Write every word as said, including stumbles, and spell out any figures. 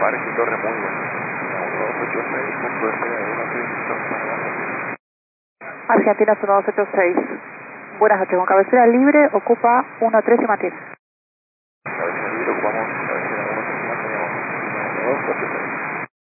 Parque Torre muy bueno. uno dos ocho seis, punto de salida de uno seis. Argentina uno dos ocho seis. Buenas noches, con cabecera libre, ocupa uno tres y mantiene. Cabecera libre, ocupamos cabecera uno tres y mantenemos. uno dos ocho seis.